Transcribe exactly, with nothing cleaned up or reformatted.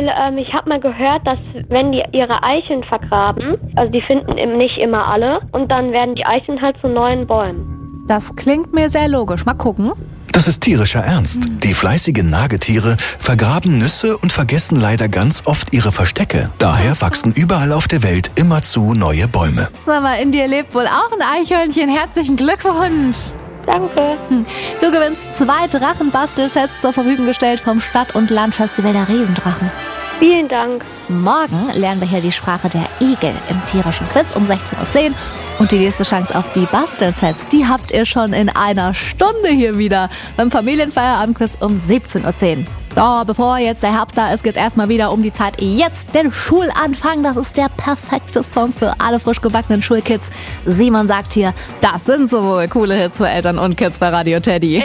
weil ähm, ich habe mal gehört, dass wenn die ihre Eicheln vergraben, also die finden eben nicht immer alle, und dann werden die Eicheln halt zu neuen Bäumen. Das klingt mir sehr logisch. Mal gucken. Das ist tierischer Ernst. Die fleißigen Nagetiere vergraben Nüsse und vergessen leider ganz oft ihre Verstecke. Daher wachsen überall auf der Welt immerzu neue Bäume. Sag mal, in dir lebt wohl auch ein Eichhörnchen. Herzlichen Glückwunsch. Danke. Hm. Du gewinnst zwei Drachenbastelsets zur Verfügung gestellt vom Stadt- und Landfestival der Riesendrachen. Vielen Dank. Morgen lernen wir hier die Sprache der Igel im tierischen Quiz um sechzehn Uhr zehn. Und die nächste Chance auf die Bastelsets, die habt ihr schon in einer Stunde hier wieder beim Familienfeierabendquiz um siebzehn Uhr zehn. So, bevor jetzt der Herbst da ist, geht's erstmal wieder um die Zeit jetzt, den Schulanfang. Das ist der perfekte Song für alle frisch gebackenen Schulkids. Simon sagt hier, das sind sowohl coole Hits für Eltern und Kids bei Radio Teddy.